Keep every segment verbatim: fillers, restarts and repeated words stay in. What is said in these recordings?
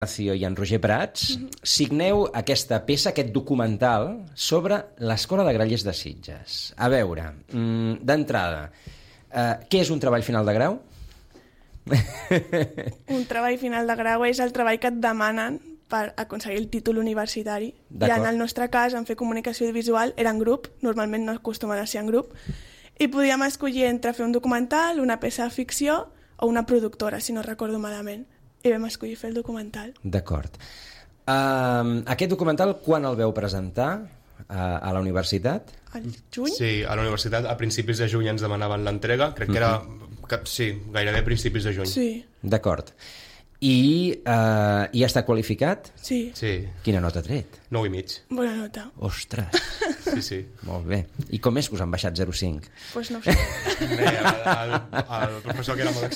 i en Roger Prats, mm-hmm. signeu aquesta peça, aquest documental, sobre l'Escola de Grallers de Sitges. A veure, d'entrada, eh, què és un treball final de grau? Un treball final de grau és el treball que et demanen per aconseguir el títol universitari. I en el nostre cas, en fer comunicació audiovisual, era en grup, normalment no acostumen a ser en grup, i podíem escollir entre fer un documental, una peça de ficció o una productora, si no recordo malament. I vam escollir fer el documental. D'acord. Uh, aquest documental, quan el veu presentar uh, a la universitat? Al juny? Sí, a la universitat a principis de juny ens demanaven l'entrega, crec que era, que, sí, gairebé a principis de juny. Sí. D'acord. I uh, ja està qualificat? Sí. Sí. Quina nota ha tret? nou i mig. Bona nota. Ostres. Sí, sí. Molt bé. I com és que us han baixat zero coma cinc? Doncs pues no ho sé. Bé, el, el, el professor que era molt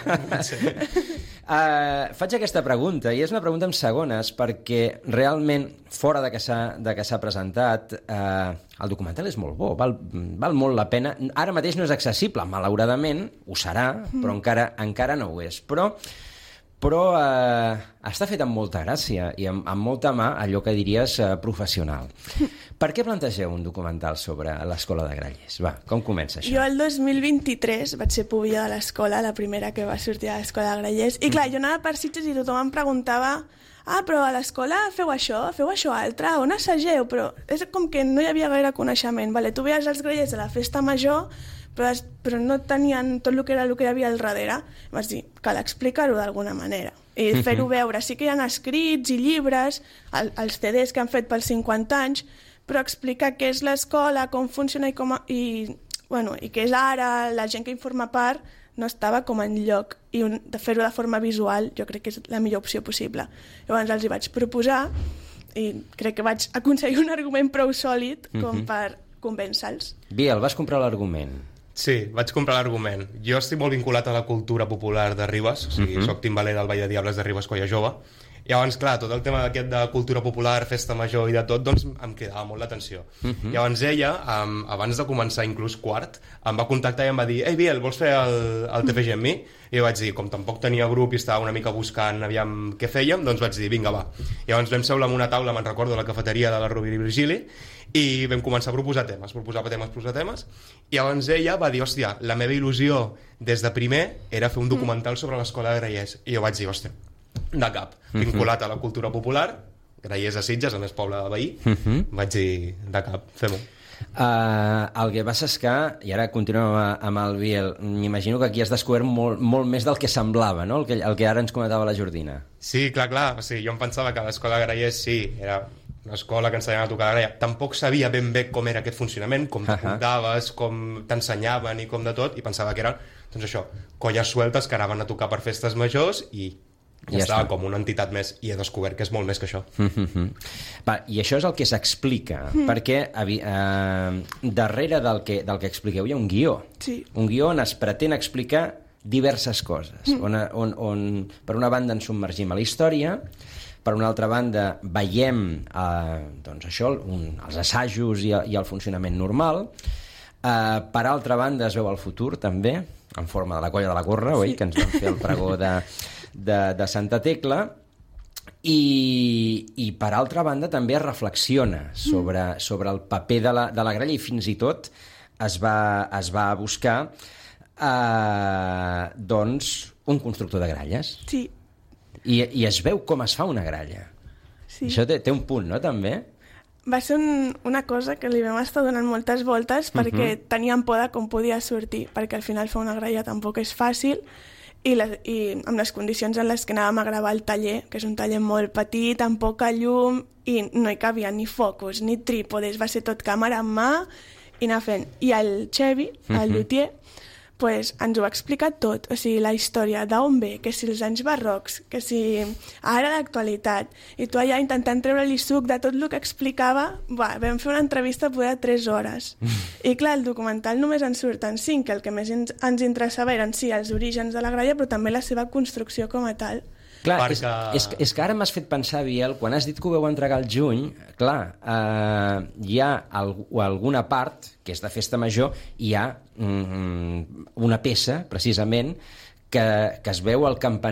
exigent. Uh, faig aquesta pregunta, i és una pregunta en segones, perquè realment, fora de que s'ha presentat, uh, el documental és molt bo, val, val molt la pena. Ara mateix no és accessible, malauradament, ho serà, però encara, encara no ho és. Però, però uh, està fet amb molta gràcia i amb, amb molta mà, allò que diries uh, professional. Per què plantegeu un documental sobre l'Escola de Grallers? Va, com comença això? Jo el dos mil vint-i-tres vaig ser pubilla de l'escola, la primera que va sortir a l'Escola de Grallers, i clar, jo anava per Sitges i tothom em preguntava ah, però a l'escola feu això, feu això altre, on assageu? Però és com que no hi havia gaire coneixement. Vale, tu veies els Grallers a la festa major, però, però no tenien tot el que era el que hi havia al darrere. Vas dir, cal explicar-ho d'alguna manera i fer-ho veure. Sí que hi ha escrits i llibres, el, els C Ds que han fet pels cinquanta anys, però explicar què és l'escola, com funciona i, com a, i, bueno, i què és ara, la gent que en forma part, no estava com en lloc. I un, de fer-ho de forma visual jo crec que és la millor opció possible. Llavors els hi vaig proposar i crec que vaig aconseguir un argument prou sòlid com per convèncer-los. Biel, vas comprar l'argument. Sí, vaig comprar l'argument. Jo estic molt vinculat a la cultura popular de Ribes, o sigui, uh -huh. soc timbaler del Ball de Diables de Ribes quan era jove. I llavors, clar, tot el tema d'aquest de cultura popular, festa major i de tot, doncs em cridava molt l'atenció. Uh-huh. Llavors ella, um, abans de començar inclús quart, em va contactar i em va dir «Ei, Biel, vols fer el, el T F G amb mi?» I jo vaig dir, com tampoc tenia grup i estava una mica buscant aviam què fèiem, doncs vaig dir «Vinga, va». Llavors vam seure en una taula, me'n recordo, a la cafeteria de la Rovira i Virgili, i vam començar a proposar temes, proposar temes, proposar temes, i llavors ella va dir «Hòstia, la meva il·lusió des de primer era fer un documental sobre l'Escola de Grallers». I jo vaig dir «Hòstia, de cap, vinculat a la cultura popular, Grallers de Sitges, a més poble de veí», uh-huh. vaig dir de cap, fem-ho. Uh, el que passa és que, i ara continuem amb el Biel, m'imagino que aquí has descobert molt, molt més del que semblava, no? El que, el que ara ens comentava la Jordina. Sí, clar, clar, o sigui, jo em pensava que l'Escola de Grallers sí, era una escola que ensenyava a tocar la gralla. Tampoc sabia ben bé com era aquest funcionament, com t'apuntaves, uh-huh. com t'ensenyaven i com de tot, i pensava que eren, doncs això, colles sueltes que anaven a tocar per festes majors i ja, ja estava està. Com una entitat més, i he descobert que és molt més que això. Mm-hmm. Va, i això és el que s'explica, mm. perquè eh, darrere del que, del que expliqueu hi ha un guió. Sí. Un guió on es pretén explicar diverses coses, mm. on, on, on per una banda ens submergim a la història, per una altra banda veiem eh, doncs això, un, els assajos i, i el funcionament normal, eh, per altra banda es veu el futur també, en forma de la colla de la Corra, sí. oi? Que ens van fer el pregó de, de, de Santa Tecla, i, i per altra banda també es reflexiona sobre, mm. sobre el paper de la, de la gralla, i fins i tot es va, es va buscar eh, doncs un constructor de gralles. Sí. I, i es veu com es fa una gralla. Sí. Això té, té un punt, no, també? Va ser un, una cosa que li vam estar donant moltes voltes perquè uh-huh. teníem por de com podia sortir, perquè al final fer una gralla tampoc és fàcil, i, la, i amb les condicions en les que anàvem a gravar el taller, que és un taller molt petit, amb poca llum, i no hi cabia ni focus, ni trípodes, va ser tot càmera en mà, i anar fent. I el Xevi, el uh-huh. luthier, pues, ens ho ha explicat tot, o sigui, la història d'on ve, que si els anys barrocs, que si ara l'actualitat, i tu allà intentant treure-li suc de tot el que explicava. Buah, vam fer una entrevista poder de tres hores. I clar, el documental només en surten cinc, que el que més ens, ens interessava eren sí, els orígens de la gralla, però també la seva construcció com a tal. Clar, és, és, és que ara m'has fet pensar, Biel, quan has dit que ho veu entregar al juny, clar, eh, hi ha alg alguna part, que és de festa major, hi ha mm, una peça, precisament, que, que es veu al campanar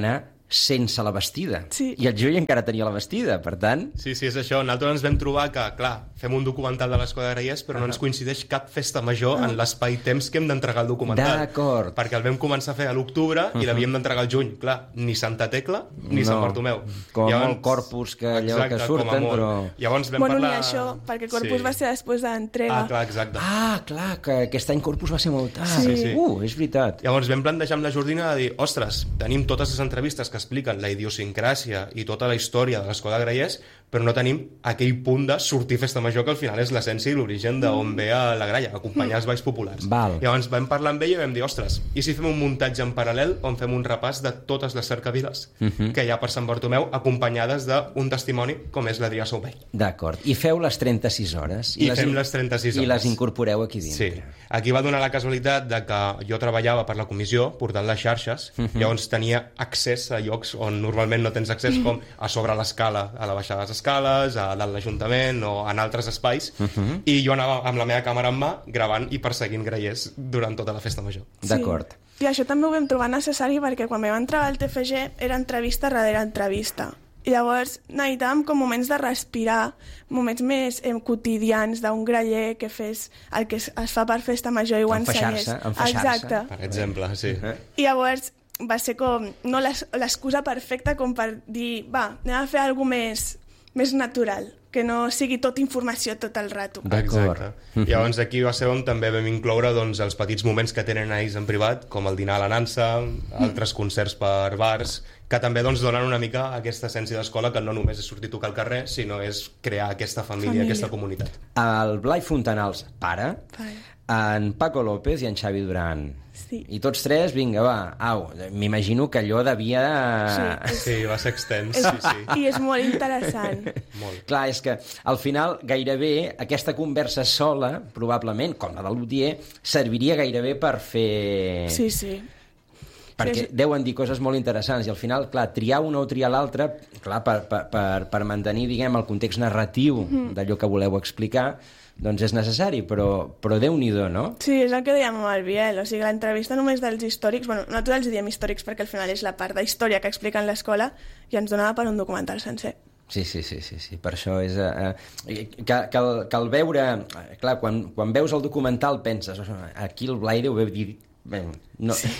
sense la vestida. Sí. I el Joey encara tenia la vestida, per tant... Sí, sí, és això. Nosaltres ens vam trobar que, clar, fem un documental de l'Escola de Grallers, però no ens coincideix cap festa major en l'espai-temps que hem d'entregar el documental. D'acord. Perquè el vam començar a fer a l'octubre i l'havíem d'entregar al juny. Clar, ni Santa Tecla ni No. Sant Bartomeu. Com el Corpus, que allò Exacte, que surten, com a molt. però... Llavors vam Bueno, parlar... ni això, perquè Corpus Sí. va ser després de l'entrega. Ah, clar, exacte. Ah, clar, que aquest any Corpus va ser molt tard. Sí. Sí. Uh, és veritat. Llavors vam plantejar amb la Jordina de dir, ostres, tenim totes les entrevistes que expliquen la idiosincràsia i tota la història de l'Escola de Grallers, però no tenim aquell punt de sortir festa major que al final és l'essència i l'origen d'on ve a la gralla, acompanyar els balls populars. Val. Llavors vam parlar amb ella i vam dir, ostres, i si fem un muntatge en paral·lel on fem un repàs de totes les cercaviles uh -huh. que hi ha per Sant Bartomeu, acompanyades d'un testimoni com és l'Adrià Soubell. D'acord. I feu les trenta-sis hores. I fem les trenta-sis I hores. les incorporeu aquí dintre. Sí. Aquí va donar la casualitat de que jo treballava per la comissió, portant les xarxes, uh -huh. llavors tenia accés a llocs on normalment no tens accés, com a sobre l'escala, a la baixada de les escales, a dalt l'Ajuntament o en altres espais, uh -huh. i jo anava amb la meva càmera en mà gravant i perseguint grallers durant tota la festa major. D'acord. Sí. I això també ho vam trobar necessari perquè quan vam entrar al T F G era entrevista darrere entrevista. I llavors necessitàvem com moments de respirar, moments més eh, quotidians d'un graller que fes el que es, es fa per festa major i ho ensenyés. Enfaixar-se, enfaixar-se. Exacte. Per exemple, sí. Uh -huh. I llavors va ser com no l'es- l'excusa perfecta com per dir, va, anem a fer alguna més, més natural, que no sigui tot informació tot el rato. D'acord. Exacte. Llavors aquí va ser on també vam incloure doncs, els petits moments que tenen ells en privat, com el dinar a la Nansa, altres concerts per bars, que també doncs, donen una mica aquesta essència d'escola que no només és sortir a tocar al carrer, sinó és crear aquesta família, Família. aquesta comunitat. El Blai Fontanals, pare, Pare. en Paco López i en Xavi Duran. Sí. I tots tres, vinga, va, au, m'imagino que allò devia... Sí, és, Sí, va ser extens, és, sí, sí. I és molt interessant. Molt. Clar, és que al final gairebé aquesta conversa sola, probablement, com la de l'Utier, serviria gairebé per fer... Sí, sí. Perquè Sí, sí. deuen dir coses molt interessants i al final, clar, triar una o triar l'altra, clar, per, per, per, per mantenir, diguem, el context narratiu mm. d'allò que voleu explicar, doncs és necessari, però, però Déu-n'hi-do, no? Sí, és el que dèiem amb el Biel, o sigui, l'entrevista només dels històrics, bueno, nosaltres els diem històrics perquè al final és la part d'història que expliquen l'escola i ens donava per un documental sencer. Sí, sí, sí, sí, sí. Per això és... Eh, eh, que, que, el, que el veure... Eh, clar, quan, quan veus el documental penses, aquí el Blai deu haver dit... Bé, no... Sí.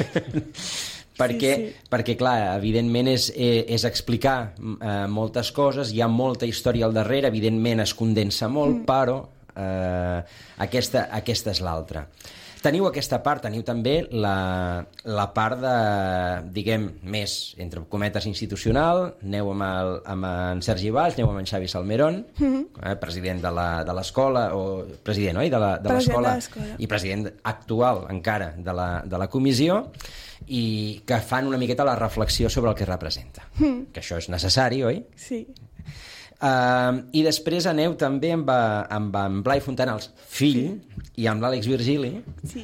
perquè, sí, sí. perquè, clar, evidentment és, eh, és explicar eh, moltes coses, hi ha molta història al darrere, evidentment es condensa molt, mm. però eh, aquesta, aquesta és l'altra. Teniu aquesta part, teniu també la, la part de, diguem, més, entre cometes, institucional, aneu amb, el, amb en Sergi Valls, aneu amb en Xavi Salmerón, mm-hmm. eh, president de la- de l'escola, o president, oi?, de la- de President l'escola, de l'escola. i president actual encara de la, de la comissió, i que fan una miqueta la reflexió sobre el que representa. Mm. Que això és necessari, oi? Sí. Uh, I després aneu també amb, eh, amb en Blai Fontanals, fill, i amb l'Àlex Virgili, Sí.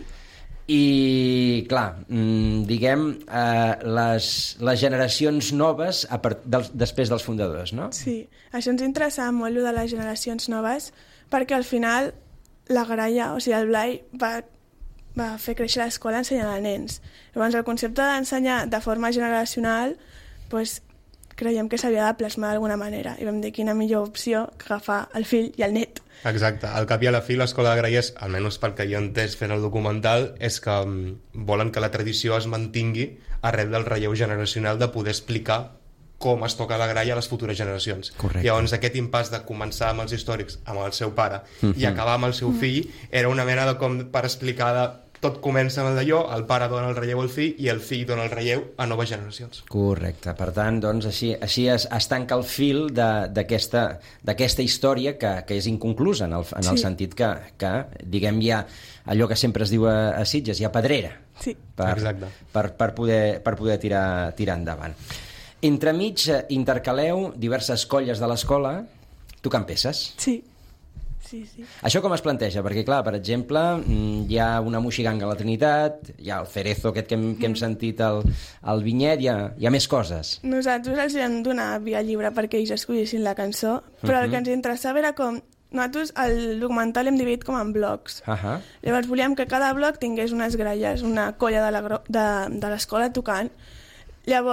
i, clar, mm, diguem, eh, les, les generacions noves a part, dels, després dels fundadors, no? Sí, això ens interessava molt, lo de les generacions noves, perquè al final la gralla, o sigui, el Blai va, va fer créixer l'escola ensenyant a nens. Llavors, el concepte d'ensenyar de forma generacional, pues, creiem que s'havia de plasmar d'alguna manera, i vam dir quina millor opció que agafar el fill i el net. Exacte. Al cap i a la fi, l'Escola de Grallers, almenys pel que jo he entès fent el documental, és que um, volen que la tradició es mantingui arrel del relleu generacional de poder explicar com es toca la gralla a les futures generacions. Correcte. Llavors, aquest impàs de començar amb els històrics, amb el seu pare, Mhm. i acabar amb el seu fill, era una mena de com per explicar de tot comença amb allò, el pare dona el relleu al fill i el fill dona el relleu a noves generacions. Correcte. Per tant, doncs, així, així es, es tanca el fil de- d'aquesta d'aquesta història que, que és inconclusa, en el, en el Sí. sentit que, que, diguem, hi ha allò que sempre es diu a, a Sitges, hi ha pedrera Sí. per, Exacte. per, per poder, per poder tirar, tirar endavant. Entremig eh, intercaleu diverses colles de l'escola tocant peces. Sí. Sí, sí. Això com es planteja? Perquè, clar, per exemple, mm, hi ha una moixiganga a la Trinitat, hi ha el cerezo aquest que hem, que hem sentit al, al vinyet, hi ha, hi ha més coses. Nosaltres els vam donar via lliure perquè ells escollissin la cançó, però el que ens interessava era com... Nosaltres el documental hem dividit com en blocs. Uh -huh. Llavors volíem que cada bloc tingués unes gralles, una colla de la gro- de, de l'escola tocant. Llavors,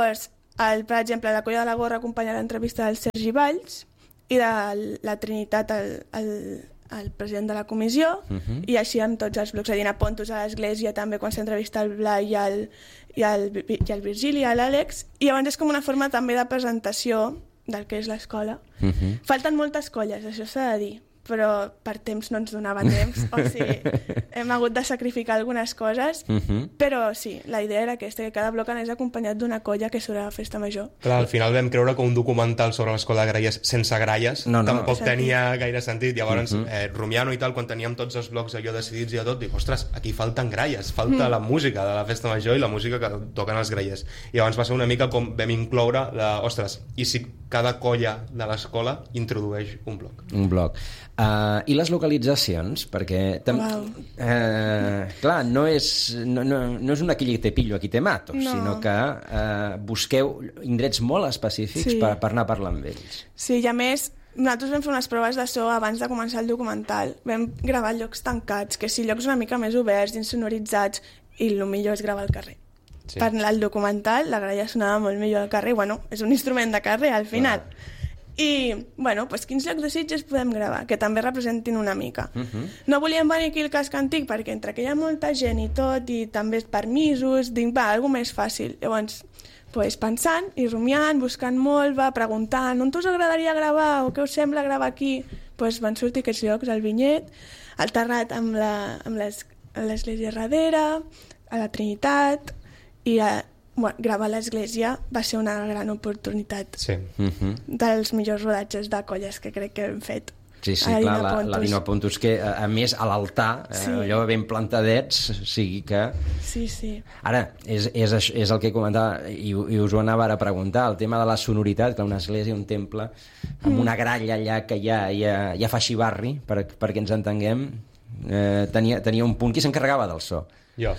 el, per exemple, la Colla de la Gorra acompanya l'entrevista del Sergi Valls i de la Trinitat el, el, el president de la comissió, uh-huh. i així amb tots els blocs. A dir, a Pontos a l'Església també quan s'entrevista el Blai i el, i el, i el Virgili, l'Àlex, i llavors és com una forma també de presentació del que és l'escola. Uh-huh. Falten moltes colles, això s'ha de dir, però per temps no ens donava temps, o sigui, hem hagut de sacrificar algunes coses, uh-huh. però sí, la idea era aquesta, que cada bloc anés acompanyat d'una colla que surt a la festa major. Clar, al final vam creure que un documental sobre l'escola de Grallers sense gralles no, no, tampoc no. tenia gaire sentit. Llavors, uh-huh. eh, rumiant-ho i tal, quan teníem tots els blocs allò decidits i de tot, dic, ostres, aquí falten gralles, falta uh-huh. la música de la festa major i la música que toquen els grallers. I llavors va ser una mica com vam incloure, la, ostres, i si cada colla de l'escola introdueix un bloc. Un bloc. Uh, I les localitzacions, perquè tam- wow. uh, clar, no és, no, no, no és una aquí te pillo, aquí te mato, no. sinó que uh, busqueu indrets molt específics sí. per, per anar a parlar amb ells. Sí, i a més, nosaltres vam fer unes proves de so abans de començar el documental. Vam gravar llocs tancats, que sí, llocs una mica més oberts, insonoritzats, i el millor és gravar al carrer. Sí. Per el documental, la gralla sonava molt millor al carrer, bueno, és un instrument de carrer al final. Wow. I, bueno, doncs quins llocs de Sitges podem gravar, que també representin una mica. Uh-huh. No volíem venir aquí al casc antic perquè entre que hi ha molta gent i tot, i també permisos, dic, va, alguna més fàcil. Llavors, pues, pensant i rumiant, buscant molt, va, preguntant on us agradaria gravar o què us sembla gravar aquí, pues, van sortir aquests llocs, el Vinyet, el Terrat amb l'església darrere, a la Trinitat, i a bueno, gravar a l'església va ser una gran oportunitat. Sí. Uh-huh. Dels millors rodatges de colles que crec que hem fet. Sí, sí, clar, la, la Dino Pontus, que a, a més a l'altar, sí. eh, allò ben plantadets, o sigui que... Sí, sí. Ara, és, és, és el que comentava, i, i us ho anava ara a preguntar, el tema de la sonoritat, que una església, un temple, amb mm. una gralla allà que ja, ja, ja fa xivarri, per, perquè ens entenguem, eh, tenia, tenia un punt. Qui s'encarregava del so? Jo.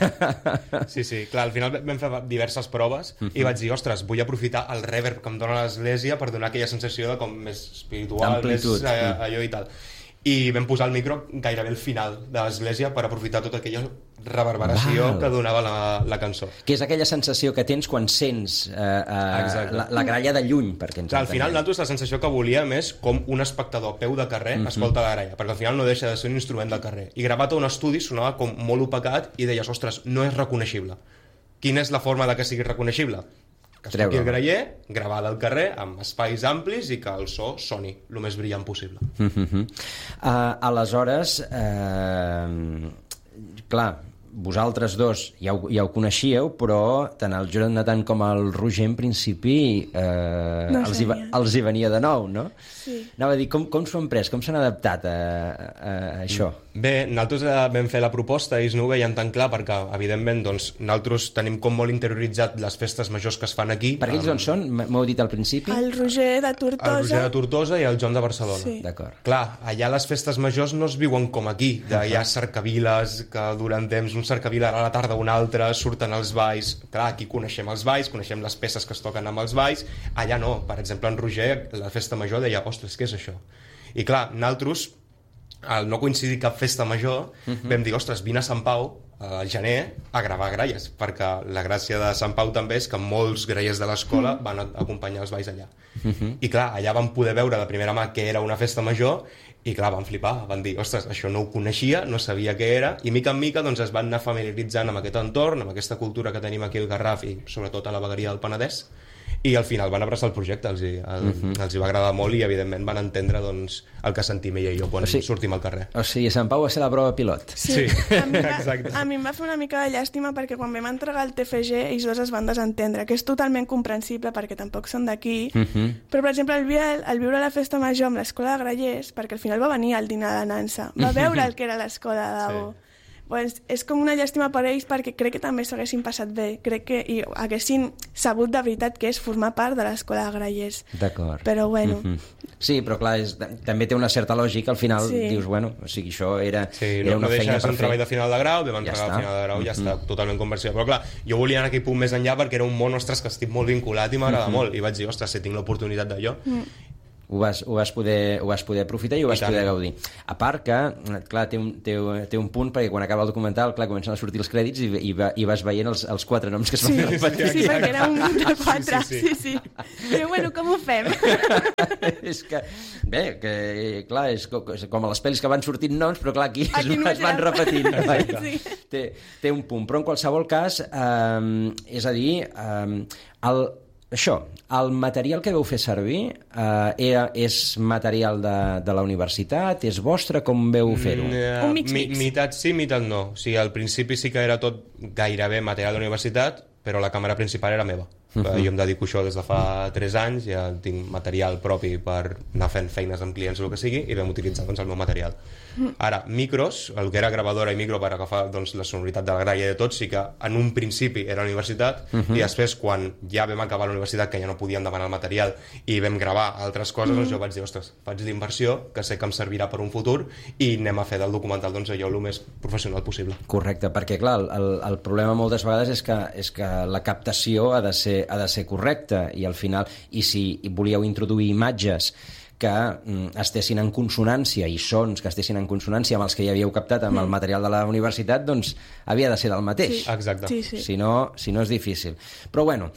Sí, sí, clar, al final vam fer diverses proves uh-huh. i vaig dir, ostres, vull aprofitar el reverb que em dona l'església per donar aquella sensació de com més espiritual, Amplitud. més eh, allò i tal. I vam posar el micro gairebé al final de l'església per aprofitar tota aquella reverberació Val. que donava la, la cançó. Que és aquella sensació que tens quan sents eh, eh, la, la gralla de lluny, perquè ens clar, al final nosaltres la sensació que volíem és com un espectador a peu de carrer uh-huh. escolta la gralla, perquè al final no deixa de ser un instrument de carrer. I gravat a un estudi sonava com molt opacat i deies, ostres, no és reconeixible. Quina és la forma de que sigui reconeixible? Que es toqui el graller, gravada al carrer, amb espais amplis i que el so soni el més brillant possible. Uh-huh. Uh, aleshores, uh, clar, vosaltres dos ja ho, ja ho coneixíeu, però tant el Jonathan com el Roger en principi eh, no els, hi va, els hi venia de nou, no? Sí. Anava a dir, com, com s'ho han pres, com s'han adaptat a, a, a això? Bé, nosaltres vam fer la proposta i no ho veiem tan clar perquè, evidentment, doncs, nosaltres tenim com molt interioritzat les festes majors que es fan aquí. Per ells on són? M'heu dit al principi? El Roger de Tortosa. El Roger de Tortosa i el Joan de Barcelona. Sí. D'acord. Clar, allà les festes majors no es viuen com aquí, de hi ha cercaviles, que durant temps un cercavila a la tarda un altre, surten els balls. Clar, aquí coneixem els balls, coneixem les peces que es toquen amb els balls. Allà no, per exemple, en Roger, la festa major deia, ostres, què és això? I clar, nosaltres, al no coincidir cap festa major, uh-huh. vam dir, ostres, vine a Sant Pau al gener a gravar gralles, perquè la gràcia de Sant Pau també és que molts grallers de l'escola uh-huh. van acompanyar els balls allà. Uh-huh. I clar, allà vam poder veure de primera mà què era una festa major i clar, van flipar, van dir, ostres, això no ho coneixia, no sabia què era, i mica en mica doncs, es van anar familiaritzant amb aquest entorn, amb aquesta cultura que tenim aquí al Garraf i sobretot a la vegueria del Penedès, i al final van abraçar el projecte, els hi, el, uh-huh. els hi va agradar molt i evidentment van entendre doncs, el que sentim ella i jo quan o sigui, sortim al carrer. O sigui, Sant Pau va ser la prova pilot. Sí, sí. A, mi va, a mi em va fer una mica de llàstima perquè quan vam entregar el T F G ells dos es van desentendre, que és totalment comprensible perquè tampoc són d'aquí, uh-huh. però per exemple el Biel, al viure la festa major amb l'escola de grallers, perquè al final va venir al dinar de Nansa, va veure el que era l'escola de debò. Sí. Pues és com una llàstima per ells perquè crec que també s'haguessin passat bé, crec que i haguessin sabut de veritat que és formar part de l'escola de grallers. D'acord. Però bueno. Mm-hmm. Sí, però clar, és, també té una certa lògica, al final sí. dius, bueno, o sigui, això era, sí, era una no feina per fer. Un treball de final de grau, vam entregar ja el final de grau i ja mm-hmm. està totalment conversió. Però clar, jo volia anar aquell punt més enllà perquè era un món, ostres, que estic molt vinculat i m'agrada mm-hmm. molt, i vaig dir, ostres, si tinc l'oportunitat d'allò. Mm. ho vas, ho vas, poder, ho vas poder aprofitar i ho vas I poder tant. gaudir. A part que, clar, té un, té, té un punt, perquè quan acaba el documental, clar, comencen a sortir els crèdits i, i, va, i vas veient els, els quatre noms que es van sí, repetir. Sí, sí, perquè era un grup de quatre. Sí, sí. sí, sí. I bueno, com ho fem? És que, bé, que, clar, és com, és com a les pel·lis que van sortint noms, però clar, aquí, aquí es, es van repetint. Sí. Té, té un punt. Però en qualsevol cas, eh, és a dir, eh, el això, el material que vau fer servir eh, era, és material de, de la universitat, és vostre, com veu fer-ho? Mm, Un mix-mix. Mi, mitat sí, mitat no. O sigui, al principi sí que era tot gairebé material de la universitat, però la càmera principal era meva. Uh-huh. Jo em dedico a això des de fa tres anys, ja tinc material propi per anar fent feines amb clients o el que sigui, i vam utilitzar doncs, el meu material. Ara, micros, el que era gravadora i micro per agafar doncs, la sonoritat de la gralla i de tot, sí que en un principi era a la universitat, uh-huh. i després, quan ja vam acabar la universitat, que ja no podíem demanar el material, i vam gravar altres coses, uh-huh. doncs jo vaig dir, ostres, faig d'inversió, que sé que em servirà per un futur, i anem a fer del documental doncs, allò el més professional possible. Correcte, perquè clar, el, el problema moltes vegades és que, és que la captació ha de ser, ha de ser correcta, i al final, i si volíeu introduir imatges que mm, estessin en consonància i sons que estessin en consonància amb els que ja havíeu captat amb el material de la universitat, doncs havia de ser del mateix. Sí. Exacte. Sí, sí. Si no, si no és difícil. Però bueno,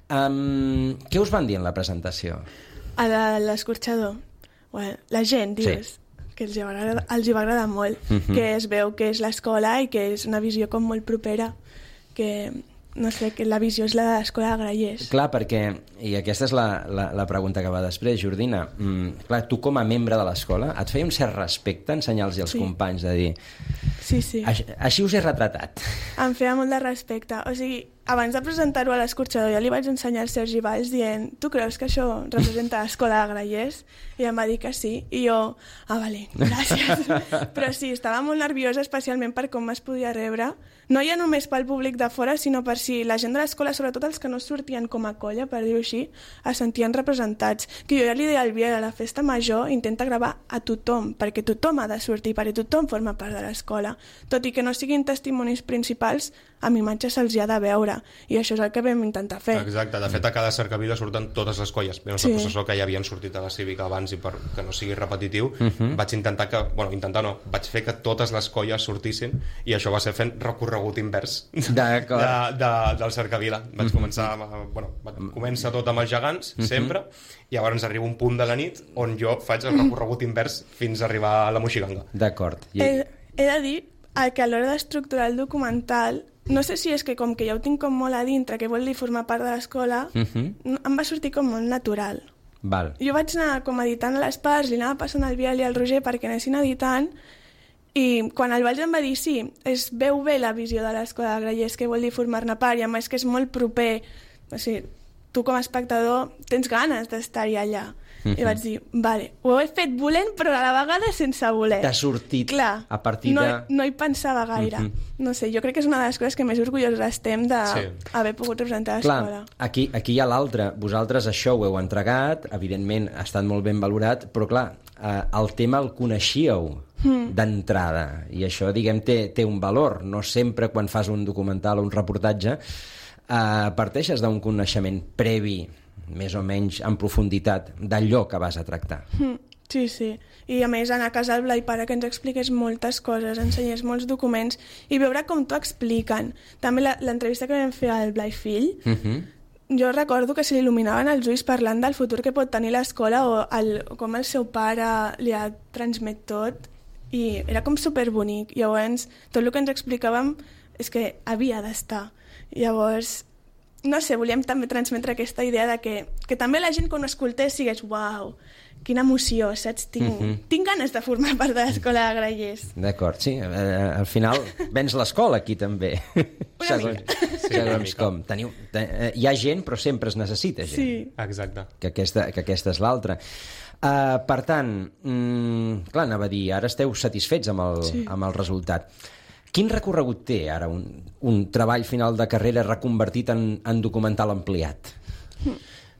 um, què us van dir en la presentació? A l'escorxador. Bueno, la gent, dius, sí. que els hi va agradar, els hi va agradar molt, uh-huh. que es veu que és l'escola i que és una visió com molt propera, que no sé, que la visió és la de l'escola de Grallers. Clar, perquè, i aquesta és la, la, la pregunta que va després, Jordina, mm, clar, tu com a membre de l'escola et feia un cert respecte ensenyar-los als sí. companys de dir... Sí, sí. Així, així us he retratat. Em feia molt de respecte. O sigui, abans de presentar-ho a l'escorxador ja li vaig ensenyar al Sergi Valls dient, tu creus que això representa l'escola de Grallers? I em va dir que sí. I jo, ah, vale, gràcies. Però sí, estava molt nerviosa, especialment per com es podia rebre. No ja només pel públic de fora, sinó per si la gent de l'escola, sobretot els que no sortien com a colla, per dir-ho així, es sentien representats. Que jo ja li deia al Biel, a la festa major, intenta gravar a tothom, perquè tothom ha de sortir, perquè tothom forma part de l'escola. Tot i que no siguin testimonis principals, amb imatges se'ls hi ha de veure. I això és el que vam intentar fer. Exacte. De fet, a cada cercavila surten totes les colles. Menys sí. el professor que ja havien sortit a la cívica abans i per que no sigui repetitiu, uh-huh. vaig intentar que... Bueno, intentar no. Vaig fer que totes les colles sortissin i això va ser fent recorregut invers de, de, del cercavila. Vaig uh-huh. començar... Bueno, comença tot amb els gegants, uh-huh. sempre, i llavors arriba un punt de la nit on jo faig el recorregut invers fins a arribar a la Moixiganga. D'acord. I... He, he de dir que a l'hora d'estructurar el documental, no sé si és que com que ja ho tinc com molt a dintre, que vol dir formar part de l'escola, uh-huh. em va sortir com molt natural. Val. Jo vaig anar com editant les parts, li anava passant al Biel i al Roger perquè anessin editant, i quan el Valls em va dir sí, es veu bé la visió de l'escola de Grallers, que vol dir formar-ne part, i a més que és molt proper, o sigui, tu com a espectador tens ganes d'estar-hi allà. Uh-huh. I vaig dir, vale, ho he fet volent, però a la vegada sense voler. T'ha sortit. Clar, a partir no, de... no hi pensava gaire. Uh-huh. No sé, jo crec que és una de les coses que més orgullosos estem d'haver sí. pogut representar l'escola. Clar, aquí, aquí hi ha l'altre. Vosaltres això ho heu entregat, evidentment ha estat molt ben valorat, però clar, eh, el tema el coneixíeu mm. d'entrada, i això, diguem, té, té un valor. No sempre quan fas un documental o un reportatge eh, parteixes d'un coneixement previ, més o menys en profunditat, d'allò que vas a tractar. Mm, sí, sí. I a més anar a casa del Blai Pare que ens expliqués moltes coses, ensenyés molts documents i veure com t'ho expliquen. També l'entrevista que vam fer al Blai Fill, uh-huh. jo recordo que se li il·luminaven els ulls parlant del futur que pot tenir l'escola o el, com el seu pare li ha transmet tot, i era com superbonic. Llavors, tot el que ens explicàvem és que havia d'estar. Llavors, no sé, volíem també transmetre aquesta idea de que, que també la gent quan ho escoltés sigués uau, quina emoció, saps? Tinc, uh-huh. tinc ganes de formar part de l'escola de Grallers. D'acord, sí. Eh, al final vens l'escola aquí també. Una segons, mica. Sí, segons com. Teniu, eh, hi ha gent, però sempre es necessita gent. Sí. Exacte. Que aquesta, que aquesta és l'altra. Uh, per tant, mm, clar, anava a dir, ara esteu satisfets amb el, sí. amb el resultat. Quin recorregut té ara un, un treball final de carrera reconvertit en, en documental ampliat?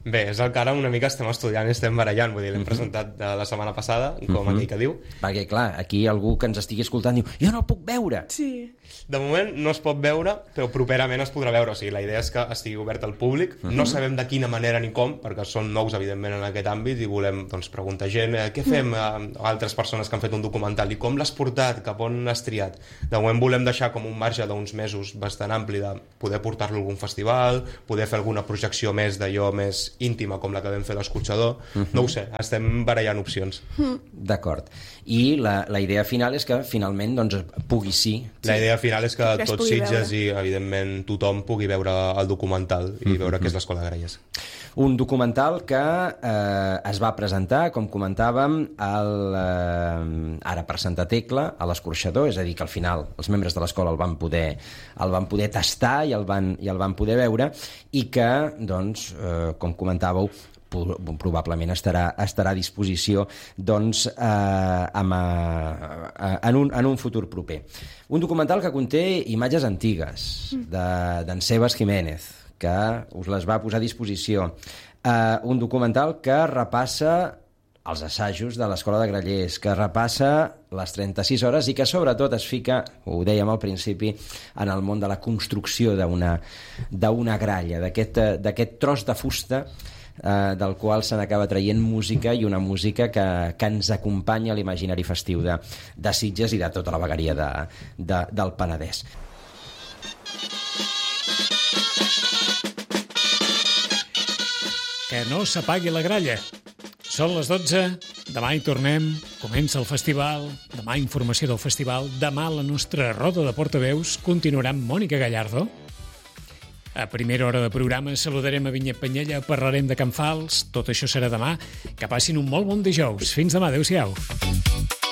Bé, és el que ara una mica estem estudiant i estem barallant, vull dir, l'hem presentat de la setmana passada, com uh-huh. aquell que diu. Perquè, clar, aquí algú que ens estigui escoltant diu, jo no el puc veure. Sí. De moment no es pot veure, però properament es podrà veure. O sigui, la idea és que estigui obert al públic. Uh-huh. No sabem de quina manera ni com, perquè són nous, evidentment, en aquest àmbit, i volem doncs, preguntar gent eh, què fem a altres persones que han fet un documental i com l'has portat, cap on l'has triat. De moment volem deixar com un marge d'uns mesos bastant ampli de poder portar-lo a algun festival, poder fer alguna projecció més d'allò més íntima, com la que vam fer l'Escorxador. Uh-huh. No ho sé, estem barallant opcions. Uh-huh. D'acord. I la, la idea final és que finalment doncs, pugui sí. La idea final és que, que tots Sitges veure. i, evidentment, tothom pugui veure el documental i mm-hmm. veure què és l'Escola de Grallers. Un documental que eh, es va presentar, com comentàvem, el, eh, ara per Santa Tecla, a l'Escorxador, és a dir, que al final els membres de l'escola el van poder, el van poder tastar i el van, i el van poder veure, i que, doncs, eh, com comentàveu, probablement estarà, estarà a disposició doncs, eh, amb, eh, en, un, en un futur proper. Un documental que conté imatges antigues d'en Sebas Jiménez, que us les va posar a disposició. Eh, un documental que repassa els assajos de l'Escola de Grallers, que repassa les trenta-sis hores i que sobretot es fica, ho dèiem al principi, en el món de la construcció d'una d'una gralla, d'aquest tros de fusta eh, del qual se n'acaba traient música, i una música que, que ens acompanya a l'imaginari festiu de, de Sitges i de tota la vegueria de, de, del Penedès. Que no s'apagui la gralla. Són les dotze, demà hi tornem, comença el festival, demà informació del festival, demà la nostra roda de portaveus continuarà amb Mònica Gallardo. A primera hora de programa saludarem a Vinyet Penyella, parlarem de Can Fals, tot això serà demà. Que passin un molt bon dijous. Fins demà, adeu-siau.